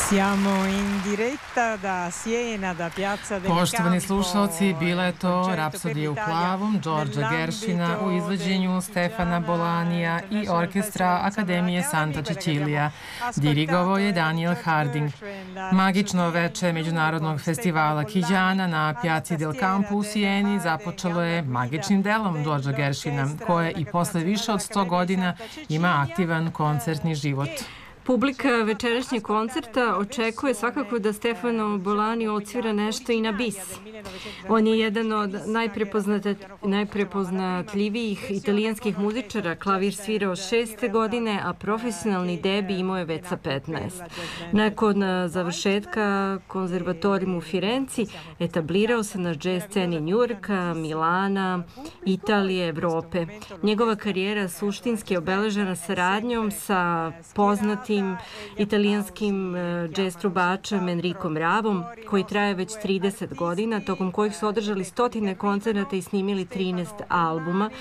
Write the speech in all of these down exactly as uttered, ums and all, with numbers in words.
Siamo in diretta da Siena, da Piazza del Campo. Poštovani slušalci, bila je to Rapsodija u plavom Đorđa Geršina u izvođenju Stefana Bolanija i orkestra Akademije Santa Cecilija. Dirigovao je Daniel Harding. Magično veče Međunarodnog festivala Chigiana na Piazzi del Campo u Sijeni započelo je magičnim delom Đorđa Geršina, koje i posle više od sto godina ima aktivan koncertni život. Publika večerašnjeg koncerta očekuje svakako da Stefano Bolani odsvira nešto i na bis. On je jedan od najprepoznatljivijih italijanskih muzičara, klavir svirao šeste godine, a profesionalni debi imao je već sa petnaest. Nakon završetka konzervatorijuma u Firenci etablirao se na džez sceni Njujorka, Milana, Italije, Evrope. Njegova karijera suštinski je obeležena saradnjom sa poznatim italijanskim džez trubačem Enricom Ravom, koji traje već trideset godina, tokom kojih su održali stotine koncerata i snimili trinaest albuma.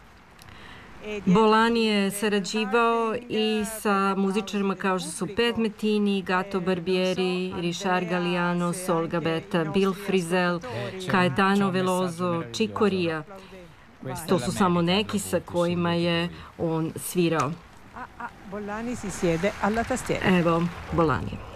Bolani je sarađivao i sa muzičarima kao što su Pat Metheny, Gato Barbieri, Richard Galliano, Sol Gabetta, Bill Frisell, Caetano Veloso, Chick Corea. To su samo neki sa kojima je on svirao. Bolani si siede alla tastiera. Evo, Bolani.